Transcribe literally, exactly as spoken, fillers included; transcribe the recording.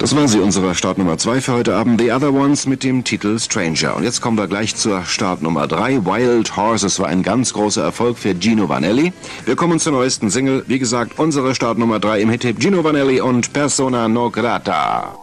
Das war sie, unsere Startnummer zwei für heute Abend, The Other Ones mit dem Titel Stranger. Und jetzt kommen wir gleich zur Startnummer drei, Wild Horses, war ein ganz großer Erfolg für Gino Vanelli. Wir kommen zur neuesten Single, wie gesagt, unsere Startnummer drei im Hit-Tipp, Gino Vanelli und Persona non grata.